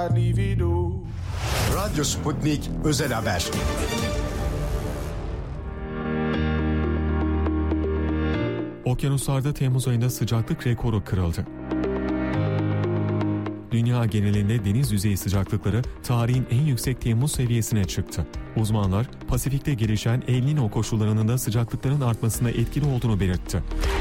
Radyo Sputnik Özel Haber. Okyanuslarda Temmuz ayında sıcaklık rekoru kırıldı. Dünya genelinde deniz yüzeyi sıcaklıkları tarihin en yüksek Temmuz seviyesine çıktı. Uzmanlar, Pasifik'te gelişen El Niño koşullarının da sıcaklıkların artmasında etkili olduğunu belirtti.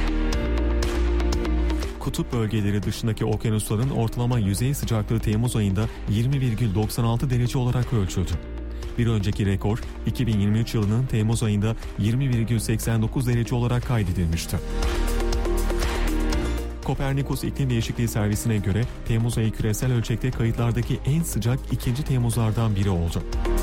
Kutup bölgeleri dışındaki okyanusların ortalama yüzey sıcaklığı Temmuz ayında 20,96 derece olarak ölçüldü. Bir önceki rekor 2023 yılının Temmuz ayında 20,89 derece olarak kaydedilmişti. Kopernikus İklim Değişikliği Servisi'ne göre Temmuz ayı küresel ölçekte kayıtlardaki en sıcak ikinci Temmuzlardan biri oldu.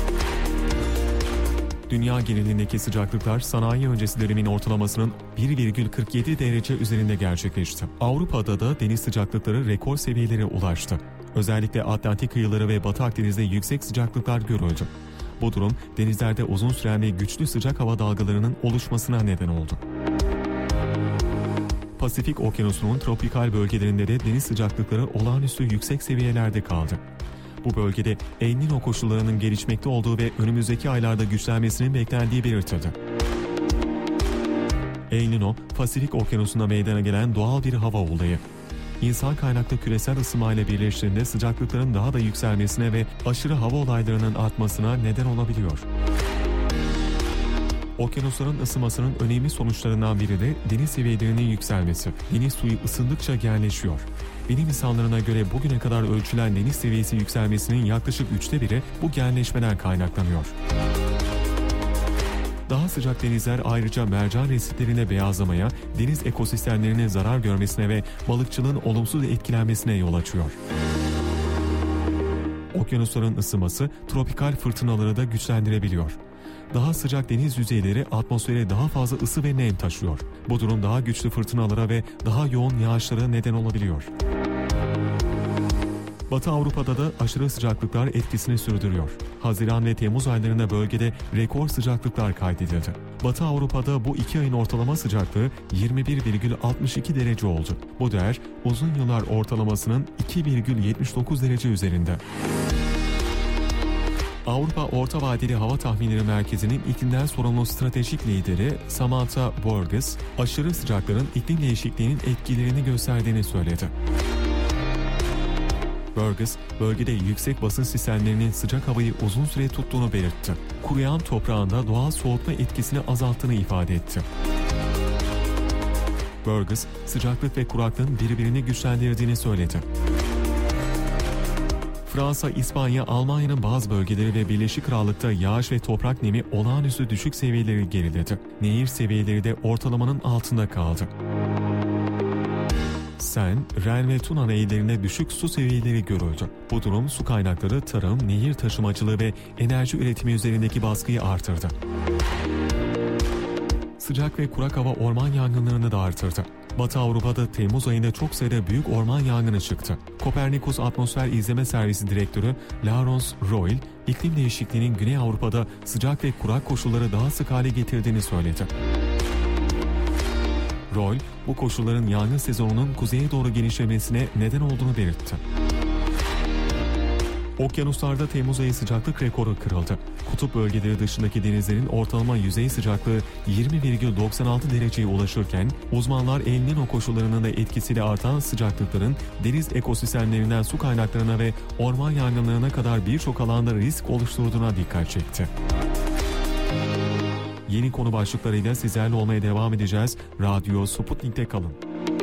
Dünya genelindeki sıcaklıklar sanayi öncesi dönemin ortalamasının 1,47 derece üzerinde gerçekleşti. Avrupa'da da deniz sıcaklıkları rekor seviyelere ulaştı. Özellikle Atlantik kıyıları ve Batı Akdeniz'de yüksek sıcaklıklar görüldü. Bu durum denizlerde uzun süren ve güçlü sıcak hava dalgalarının oluşmasına neden oldu. Pasifik Okyanusu'nun tropikal bölgelerinde de deniz sıcaklıkları olağanüstü yüksek seviyelerde kaldı. Bu bölgede El Niño koşullarının gelişmekte olduğu ve önümüzdeki aylarda güçlenmesinin beklendiği belirtildi. El Niño, Pasifik Okyanusu'nda meydana gelen doğal bir hava olayı. İnsan kaynaklı küresel ısınmayla birleştiğinde sıcaklıkların daha da yükselmesine ve aşırı hava olaylarının artmasına neden olabiliyor. Okyanusların ısınmasının önemli sonuçlarından biri de deniz seviyelerinin yükselmesi. Deniz suyu ısındıkça genleşiyor. Bilim insanlarına göre bugüne kadar ölçülen deniz seviyesi yükselmesinin yaklaşık 1/3 bu genleşmeden kaynaklanıyor. Daha sıcak denizler ayrıca mercan resiflerine beyazlamaya, deniz ekosistemlerine zarar görmesine ve balıkçılığın olumsuz etkilenmesine yol açıyor. Okyanusların ısınması tropikal fırtınaları da güçlendirebiliyor. Daha sıcak deniz yüzeyleri atmosfere daha fazla ısı ve nem taşıyor. Bu durum daha güçlü fırtınalara ve daha yoğun yağışlara neden olabiliyor. Batı Avrupa'da da aşırı sıcaklıklar etkisini sürdürüyor. Haziran ve Temmuz aylarında bölgede rekor sıcaklıklar kaydedildi. Batı Avrupa'da bu 2 ayın ortalama sıcaklığı 21,62 derece oldu. Bu değer uzun yıllar ortalamasının 2,79 derece üzerinde. Avrupa Orta Vadeli Hava Tahminleri Merkezi'nin iklimden sorumlu stratejik lideri Samantha Burgess, aşırı sıcakların iklim değişikliğinin etkilerini gösterdiğini söyledi. Burgess, bölgede yüksek basınç sistemlerinin sıcak havayı uzun süre tuttuğunu belirtti. Kuruyan toprağında doğal soğutma etkisini azalttığını ifade etti. Burgess, sıcaklık ve kuraklığın birbirini güçlendirdiğini söyledi. Fransa, İspanya, Almanya'nın bazı bölgeleri ve Birleşik Krallık'ta yağış ve toprak nemi olağanüstü düşük seviyeleri geriledi. Nehir seviyeleri de ortalamanın altında kaldı. Sen, Ren ve Tuna nehirlerinde düşük su seviyeleri görüldü. Bu durum su kaynakları, tarım, nehir taşımacılığı ve enerji üretimi üzerindeki baskıyı artırdı. Sıcak ve kurak hava orman yangınlarını da artırdı. Batı Avrupa'da Temmuz ayında çok sayıda büyük orman yangını çıktı. Kopernikus Atmosfer İzleme Servisi Direktörü Laurence Royle, iklim değişikliğinin Güney Avrupa'da sıcak ve kurak koşulları daha sık hale getirdiğini söyledi. Royle, bu koşulların yangın sezonunun kuzeye doğru genişlemesine neden olduğunu belirtti. Okyanuslarda Temmuz ayı sıcaklık rekoru kırıldı. Kutup bölgeleri dışındaki denizlerin ortalama yüzey sıcaklığı 20,96 dereceye ulaşırken uzmanlar El Niño koşullarının da etkisiyle artan sıcaklıkların deniz ekosistemlerinden su kaynaklarına ve orman yangınlarına kadar birçok alanda risk oluşturduğuna dikkat çekti. Yeni konu başlıklarıyla sizlerle olmaya devam edeceğiz. Radyo Sputnik'te kalın.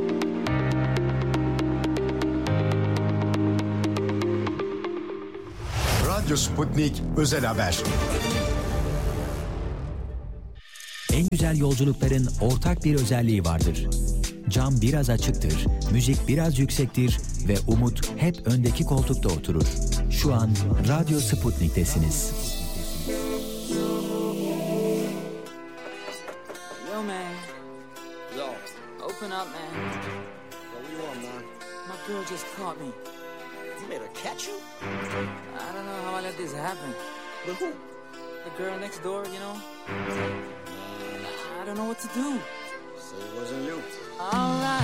Radyo Sputnik Özel Haber. En güzel yolculukların ortak bir özelliği vardır. Cam biraz açıktır, müzik biraz yüksektir ve umut hep öndeki koltukta oturur. Şu an Radyo Sputnik'tesiniz. Yo man. Yo. Open up man. What do you want, man? My girl just caught me. You made her catch you? I don't know how I let this happen. But who? The girl next door, you know? I don't know what to do. So it wasn't you. Alright.